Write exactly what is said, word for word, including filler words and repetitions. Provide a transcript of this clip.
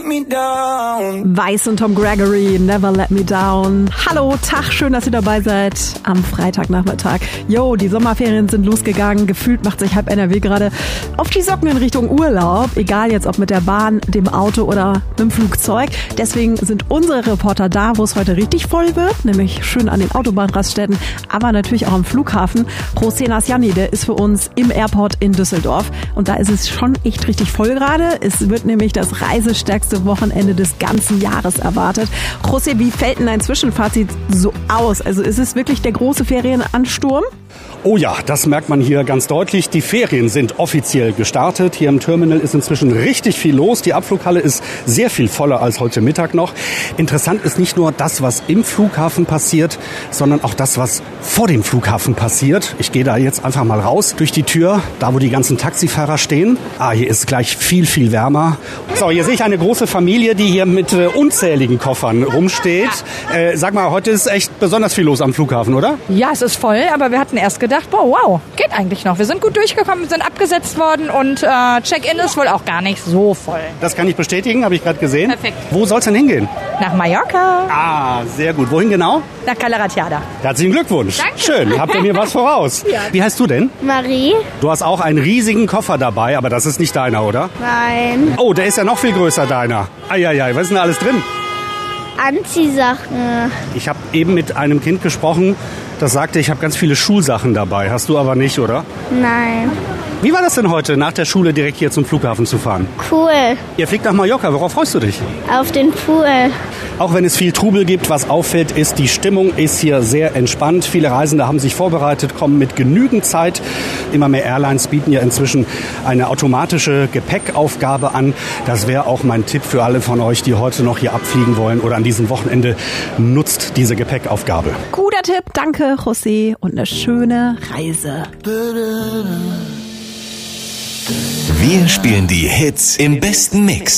me down. Weiss und Tom Gregory, Never Let Me Down. Hallo, Tag, schön, dass ihr dabei seid am Freitagnachmittag. Jo, die Sommerferien sind losgegangen. Gefühlt macht sich halb N R W gerade auf die Socken in Richtung Urlaub. Egal jetzt ob mit der Bahn, dem Auto oder dem Flugzeug. Deswegen sind unsere Reporter da, wo es heute richtig voll wird. Nämlich schön an den Autobahnraststätten, aber natürlich auch am Flughafen. José Nasjani, der ist für uns im Airport in Düsseldorf. Und da ist es schon echt richtig voll gerade. Es wird nämlich das reisestärkste Wochenende des ganzen Jahres erwartet. José, wie fällt denn dein Zwischenfazit so aus? Also ist es wirklich der große Ferienansturm? Oh ja, das merkt man hier ganz deutlich. Die Ferien sind offiziell gestartet. Hier im Terminal ist inzwischen richtig viel los. Die Abflughalle ist sehr viel voller als heute Mittag noch. Interessant ist nicht nur das, was im Flughafen passiert, sondern auch das, was vor dem Flughafen passiert. Ich gehe da jetzt einfach mal raus durch die Tür, da wo die ganzen Taxifahrer stehen. Ah, hier ist gleich viel, viel wärmer. So, hier sehe ich eine große Familie, die hier mit äh, unzähligen Koffern rumsteht. Äh, sag mal, heute ist echt besonders viel los am Flughafen, oder? Ja, es ist voll, aber wir hatten erst gedacht, boah, wow, geht eigentlich noch. Wir sind gut durchgekommen, sind abgesetzt worden und äh, Check-in ist wohl auch gar nicht so voll. Das kann ich bestätigen, habe ich gerade gesehen. Perfekt. Wo soll es denn hingehen? Nach Mallorca. Ah, sehr gut. Wohin genau? Nach Calaratiada. Herzlichen Glückwunsch. Danke. Schön, habt ihr mir was voraus. Ja. Wie heißt du denn? Marie? Du hast auch einen riesigen Koffer dabei, aber das ist nicht deiner, oder? Nein. Oh, der ist ja noch viel größer, deiner. Eieiei, was ist denn da alles drin? Anziehsachen. Ich habe eben mit einem Kind gesprochen, das sagte, ich habe ganz viele Schulsachen dabei. Hast du aber nicht, oder? Nein. Wie war das denn heute, nach der Schule direkt hier zum Flughafen zu fahren? Cool. Ihr fliegt nach Mallorca, worauf freust du dich? Auf den Pool. Auch wenn es viel Trubel gibt, was auffällt, ist, die Stimmung ist hier sehr entspannt. Viele Reisende haben sich vorbereitet, kommen mit genügend Zeit. Immer mehr Airlines bieten ja inzwischen eine automatische Gepäckaufgabe an. Das wäre auch mein Tipp für alle von euch, die heute noch hier abfliegen wollen oder an diesem Wochenende. Nutzt diese Gepäckaufgabe. Guter Tipp, danke José und eine schöne Reise. Wir spielen die Hits im besten Mix.